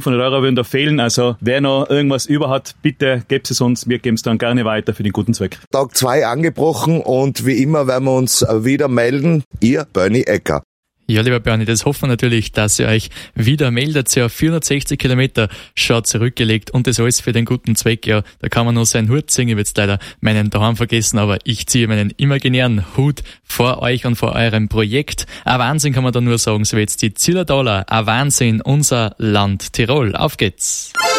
500 Euro würden da fehlen. Also wer noch irgendwas über hat, bitte gebt es uns. Wir geben es dann gerne weiter für den guten Zweck. Tag 2 angebrochen und wie immer werden wir uns wieder melden. Ihr Bernie Ecker. Ja, lieber Bernie, das hoffen wir natürlich, dass ihr euch wieder meldet. Ja, 460 Kilometer schon zurückgelegt und das alles für den guten Zweck. Ja, da kann man nur seinen Hut ziehen. Ich habe jetzt leider meinen daheim vergessen, aber ich ziehe meinen imaginären Hut vor euch und vor eurem Projekt. Ein Wahnsinn kann man da nur sagen. So jetzt die Zillertaler, ein Wahnsinn, unser Land Tirol. Auf geht's!